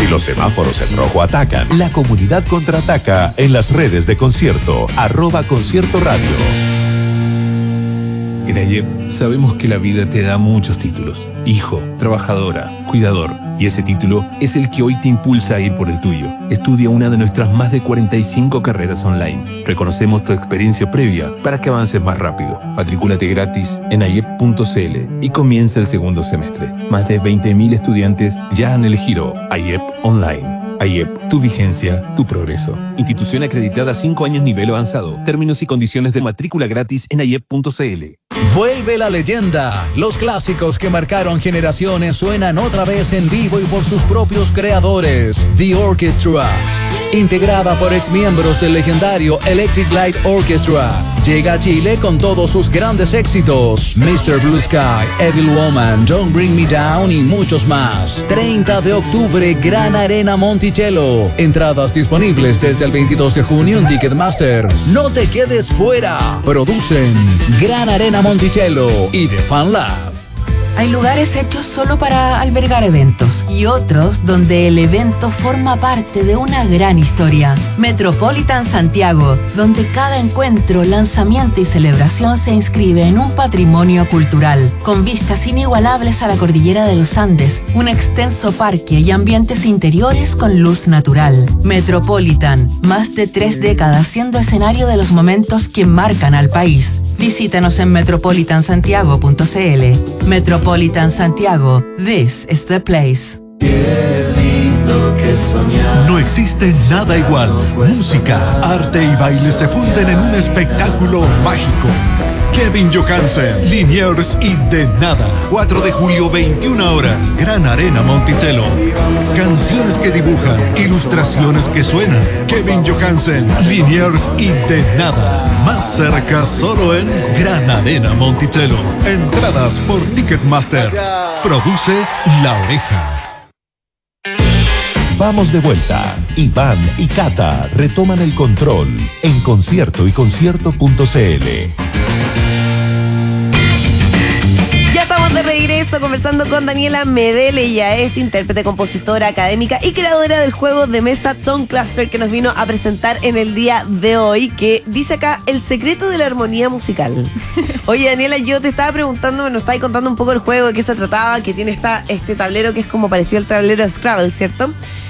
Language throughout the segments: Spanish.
Si los semáforos en rojo atacan, la comunidad contraataca en las redes de Concierto, @Concierto Radio. En AYEP sabemos que la vida te da muchos títulos: hijo, trabajadora, cuidador. Y ese título es el que hoy te impulsa a ir por el tuyo. Estudia una de nuestras más de 45 carreras online. Reconocemos tu experiencia previa para que avances más rápido. Matricúlate gratis en ayep.cl y comienza el segundo semestre. Más de 20.000 estudiantes ya han elegido AYEP Online. AYEP, tu vigencia, tu progreso. Institución acreditada 5 años nivel avanzado. Términos y condiciones de matrícula gratis en ayep.cl. Vuelve la leyenda. Los clásicos que marcaron generaciones suenan otra vez en vivo y por sus propios creadores. The Orchestra, integrada por exmiembros del legendario Electric Light Orchestra, llega a Chile con todos sus grandes éxitos: Mr. Blue Sky, Evil Woman, Don't Bring Me Down y muchos más. 30 de octubre, Gran Arena Monticello. Entradas disponibles desde el 22 de junio en Ticketmaster. No te quedes fuera. Producen Gran Arena Monticello y The Fan Lab. Hay lugares hechos solo para albergar eventos y otros donde el evento forma parte de una gran historia. Metropolitan Santiago, donde cada encuentro, lanzamiento y celebración se inscribe en un patrimonio cultural, con vistas inigualables a la cordillera de los Andes, un extenso parque y ambientes interiores con luz natural. Metropolitan, más de 3 décadas siendo escenario de los momentos que marcan al país. Visítanos en metropolitansantiago.cl. Metropolitan Santiago, this is the place. No existe nada igual. Música, arte y baile se funden en un espectáculo mágico. Kevin Johansen, Liniers y De Nada. 4 de julio, 21 horas. Gran Arena Monticello. Canciones que dibujan, ilustraciones que suenan. Kevin Johansen, Liniers y De Nada. Más cerca solo en Gran Arena Monticello. Entradas por Ticketmaster. Produce La Oreja. Vamos de vuelta. Iván y Cata retoman el control en Concierto y Concierto.cl. Ya estamos de regreso conversando con Daniela Medel. Ella es intérprete, compositora, académica y creadora del juego de mesa Tongue Cluster, que nos vino a presentar en el día de hoy, que dice acá: el secreto de la armonía musical. Oye, Daniela, yo te estaba preguntando, me nos estabas contando un poco el juego, de qué se trataba, que tiene este tablero que es como parecido al tablero de Scrabble, ¿cierto?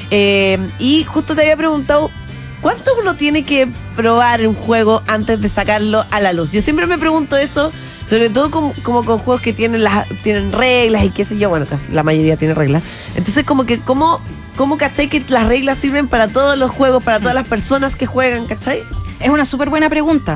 Y justo te había preguntado, ¿cuánto uno tiene que probar un juego antes de sacarlo a la luz? Yo siempre me pregunto eso, sobre todo como con juegos que tienen reglas y qué sé yo. Bueno, casi la mayoría tiene reglas. Entonces, como que, ¿cómo cachai que las reglas sirven para todos los juegos, para todas las personas que juegan, cachai? Es una súper buena pregunta.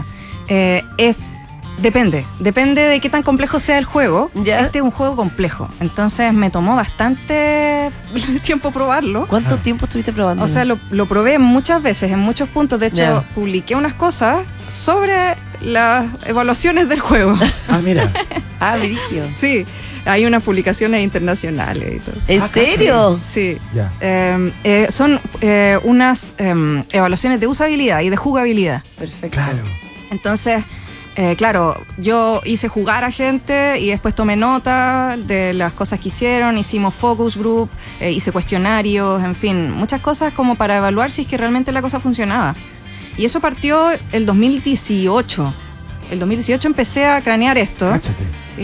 Depende de qué tan complejo sea el juego. ¿Ya? Este es un juego complejo, entonces me tomó bastante tiempo probarlo. ¿Cuánto tiempo estuviste probando? O sea, lo probé muchas veces, en muchos puntos. De hecho, publiqué unas cosas sobre las evaluaciones del juego. Ah, mira. Ah, brillo. Sí, hay unas publicaciones internacionales y todo. ¿En serio? Sí. Ya. Son unas evaluaciones de usabilidad y de jugabilidad. Perfecto. Claro. Entonces, claro, yo hice jugar a gente y después tomé nota de las cosas que hicieron, hicimos focus group, hice cuestionarios, en fin, muchas cosas como para evaluar si es que realmente la cosa funcionaba. Y eso partió el 2018. El 2018 empecé a cranear esto. Cáchate.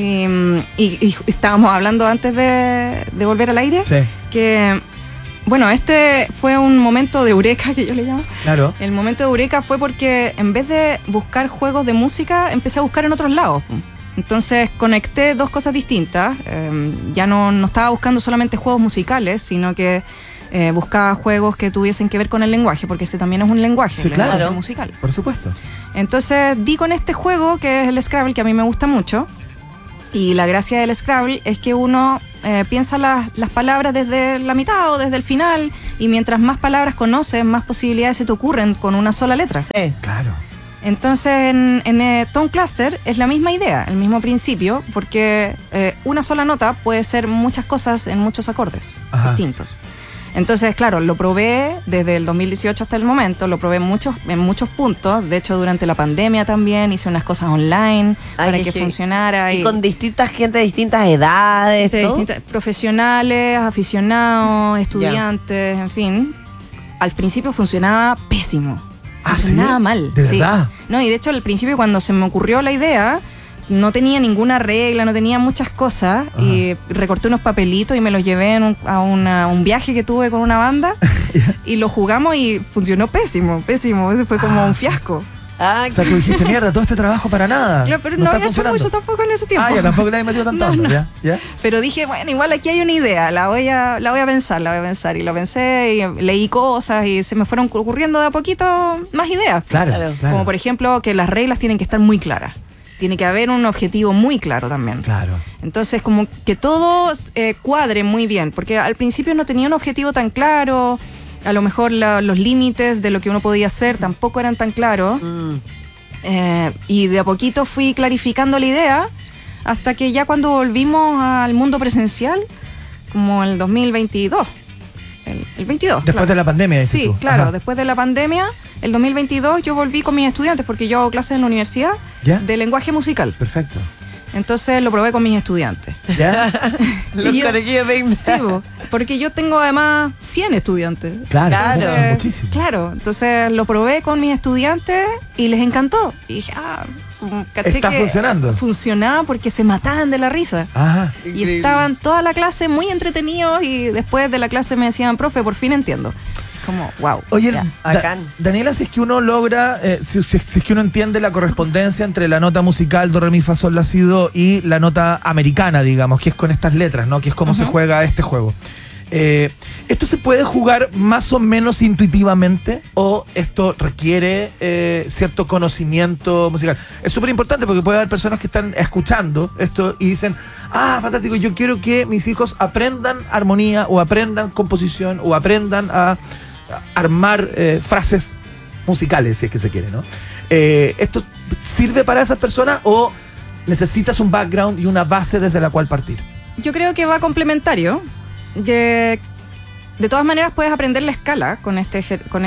Y estábamos hablando antes de volver al aire, Sí. que, bueno, este fue un momento de eureka, que yo le llamo. Claro. El momento de eureka fue porque en vez de buscar juegos de música, empecé a buscar en otros lados. Entonces conecté dos cosas distintas. Ya no estaba buscando solamente juegos musicales, sino que buscaba juegos que tuviesen que ver con el lenguaje, porque este también es un lenguaje, Sí, lenguaje claro. musical. Por supuesto. Entonces di con este juego, que es el Scrabble, que a mí me gusta mucho. Y la gracia del Scrabble es que uno piensa las palabras desde la mitad o desde el final, y mientras más palabras conoces, más posibilidades se te ocurren con una sola letra. Sí. Claro. Entonces en Tongue Cluster es la misma idea, el mismo principio, porque una sola nota puede ser muchas cosas en muchos acordes distintos. Entonces, claro, lo probé desde el 2018 hasta el momento, lo probé en muchos puntos. De hecho, durante la pandemia también hice unas cosas online para que funcionara. Y con gente de distintas edades, profesionales, aficionados, estudiantes, en fin. Al principio funcionaba pésimo. Funcionaba mal. ¿De verdad? No, y de hecho al principio cuando se me ocurrió la idea, no tenía ninguna regla, no tenía muchas cosas. Ajá. Y recorté unos papelitos y me los llevé a un viaje que tuve con una banda y lo jugamos y funcionó pésimo. Eso fue como un fiasco. O sea, tú dijiste, mierda, todo este trabajo para nada. Claro, pero no había hecho mucho tampoco en ese tiempo. Ya tampoco le había metido tanto. No. ¿Ya? Pero dije, bueno, igual aquí hay una idea, la voy a pensar. Y lo pensé y leí cosas y se me fueron ocurriendo de a poquito más ideas. Claro. Como por ejemplo que las reglas tienen que estar muy claras. Tiene que haber un objetivo muy claro también. Claro. Entonces, como que todo cuadre muy bien, porque al principio no tenía un objetivo tan claro. A lo mejor los límites de lo que uno podía hacer tampoco eran tan claros. Y de a poquito fui clarificando la idea hasta que ya cuando volvimos al mundo presencial, como el 2022. El 22. Después de la pandemia, sí, tú. Claro, Ajá. Después de la pandemia, el 2022 yo volví con mis estudiantes porque yo hago clases en la universidad de lenguaje musical. Perfecto. Entonces lo probé con mis estudiantes. ¿Ya? Los conejillos de Indias. Sí, porque yo tengo además 100 estudiantes. Claro. Muchísimo. Claro, entonces lo probé con mis estudiantes y les encantó. Y dije, caché está que funcionando. Funcionaba porque se mataban de la risa. Ajá. Y Increíble. estaban toda la clase muy entretenidos y después de la clase me decían, profe, por fin entiendo. Como, wow. Oye, bacán. Daniela, si es que uno logra, si es que uno entiende la correspondencia entre la nota musical do, re, mi, fa, sol, la, si, do y la nota americana, digamos, que es con estas letras, ¿no? Que es como se juega este juego. ¿Esto se puede jugar más o menos intuitivamente o esto requiere cierto conocimiento musical? Es súper importante porque puede haber personas que están escuchando esto y dicen, fantástico, yo quiero que mis hijos aprendan armonía o aprendan composición o aprendan a armar frases musicales, si es que se quiere, ¿no? ¿Esto sirve para esas personas o necesitas un background y una base desde la cual partir? Yo creo que va complementario. De todas maneras puedes aprender la escala con este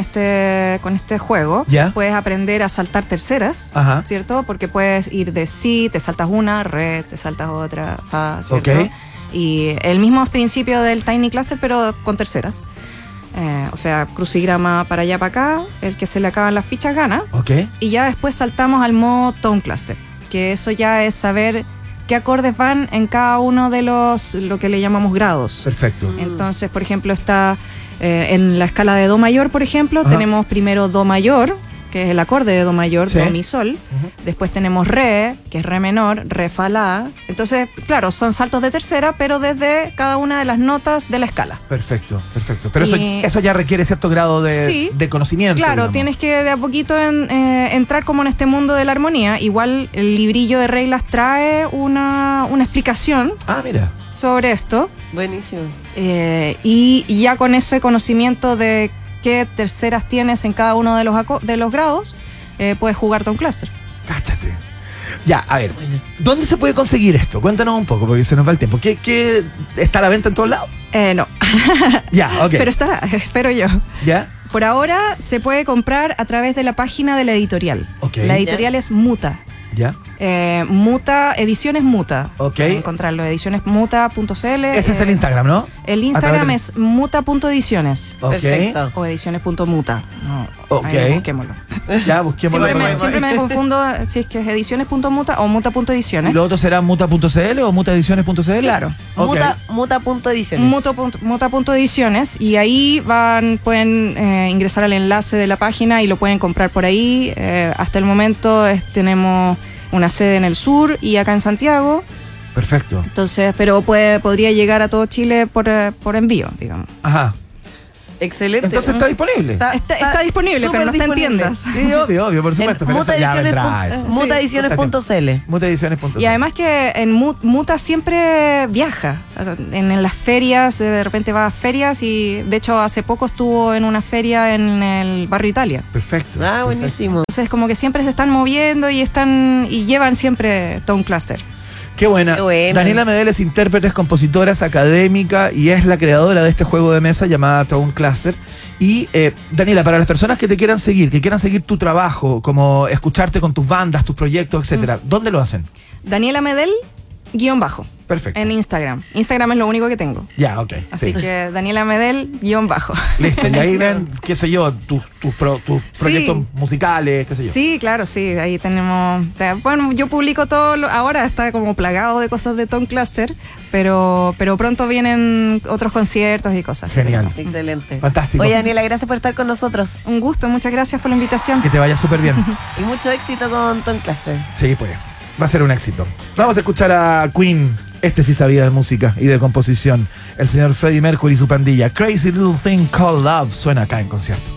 juego. ¿Ya? Puedes aprender a saltar terceras, Ajá. ¿cierto? Porque puedes ir de si, te saltas una, re, te saltas otra, fa, ¿cierto? Ok. Y el mismo principio del Tiny Cluster, pero con terceras. O sea, crucigrama para allá para acá, el que se le acaban las fichas gana. Ok. Y ya después saltamos al modo Tone Cluster, que eso ya es saber qué acordes van en cada uno de lo que le llamamos grados. Perfecto. Entonces, por ejemplo, está en la escala de Do mayor, por ejemplo, tenemos primero Do mayor, que es el acorde de Do mayor, Sí. Do, mi, sol. Después tenemos Re, que es Re menor, Re, fa, la. Entonces, claro, son saltos de tercera, pero desde cada una de las notas de la escala. Perfecto. Pero Y- eso ya requiere cierto grado Sí. de conocimiento. Claro, digamos. tienes que de a poquito entrar como en este mundo de la armonía. Igual el librillo de reglas trae una explicación Mira. sobre esto. Buenísimo. Y ya con ese conocimiento de qué terceras tienes en cada uno de los grados, puedes jugar Tone Cluster. Cáchate. Ya, a ver, ¿dónde se puede conseguir esto? Cuéntanos un poco, porque se nos va el tiempo. ¿Qué está a la venta en todos lados? No. Ya, ok. Pero estará, espero yo. ¿Ya? Por ahora se puede comprar a través de la página de la editorial. Ok. La editorial es Muta. ¿Ya? Ediciones Muta. Ok. Pueden encontrarlo, edicionesmuta.cl. Ese es el Instagram, ¿no? El A Instagram través es muta.ediciones. Ok. Perfecto. O ediciones.muta. No, Ok. ahí busquémoslo. Ya, busquémoslo. Siempre me confundo si es que es ediciones.muta o ¿Y muta.ediciones. lo otro será muta.cl o mutaediciones.cl? Claro. Ok. Muta.ediciones. Muta.ediciones y ahí pueden ingresar al enlace de la página y lo pueden comprar por ahí. Hasta el momento tenemos una sede en el sur y acá en Santiago. Perfecto. Entonces, pero podría llegar a todo Chile por envío, digamos. Ajá. Excelente. Entonces está disponible. Está disponible, pero no está en disponible. tiendas. Sí, obvio, por supuesto. Pero eso ya vendrá. Eso. Mutaediciones.cl. Mutaediciones.cl. Y además que en Muta siempre viaja. En las ferias, de repente va a ferias y de hecho hace poco estuvo en una feria en el barrio Italia. Perfecto. Buenísimo. Entonces como que siempre se están moviendo y llevan siempre Tone Cluster. Qué buena. Qué buena. Daniela Medel es intérprete, es compositora, es académica y es la creadora de este juego de mesa llamada Tone Cluster. Y Daniela, para las personas que te quieran seguir, que quieran seguir tu trabajo, como escucharte con tus bandas, tus proyectos, etcétera, ¿dónde lo hacen? Daniela Medel, _. Perfecto. En Instagram. Instagram es lo único que tengo. Ya, ok. Así sí. que Daniela Medel, _ Listo, y ahí ven, qué sé yo, tus proyectos musicales, qué sé yo. Sí, claro, sí. Ahí tenemos. Bueno, yo publico todo. Ahora está como plagado de cosas de Tone Cluster, pero pronto vienen otros conciertos y cosas. Genial. Excelente. Fantástico. Oye, Daniela, gracias por estar con nosotros. Un gusto, muchas gracias por la invitación. Que te vaya súper bien. Y mucho éxito con Tone Cluster. Sí, pues. Va a ser un éxito. Vamos a escuchar a Queen. Este sí sabía de música y de composición. El señor Freddie Mercury y su pandilla. Crazy Little Thing Called Love suena acá en concierto.